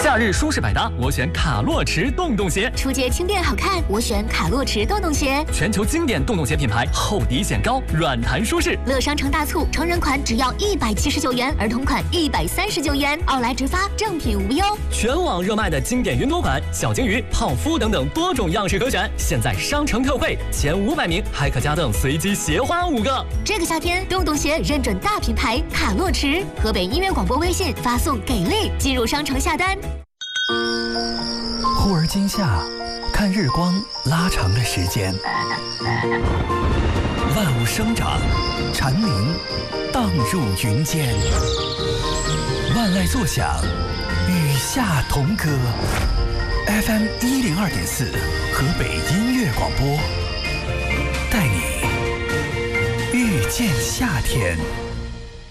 夏日舒适百搭，我选卡洛驰洞洞鞋。 出街轻便好看，我选卡洛驰洞洞鞋。 全球经典洞洞鞋品牌，厚底显高，软弹舒适。 乐商城大促，成人款只要179元，儿童款139元，奥莱直发，正品无忧。 全网热卖的经典云朵款、小金鱼、泡芙等等多种样式可选，现在商城特惠，前500名还可加赠随机鞋花5个。 这个夏天，洞洞鞋认准大品牌卡洛驰，河北音乐广播微信发送“给力”进入商城下单。 忽而今夏，看日光拉长了时间，万物生长，蝉鸣荡入云间，万籁作响，与夏同歌。FM 102.4，河北音乐广播，带你遇见夏天。